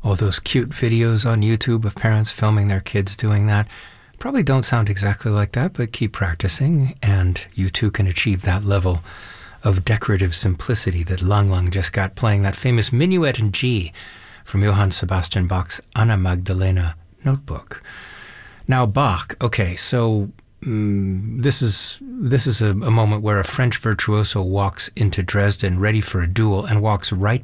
All those cute videos on YouTube of parents filming their kids doing that probably don't sound exactly like that, but keep practicing, and you too can achieve that level of decorative simplicity that Lang Lang just got playing that famous minuet in G from Johann Sebastian Bach's Anna Magdalena notebook. Now Bach, okay, so this is a moment where a French virtuoso walks into Dresden ready for a duel and walks right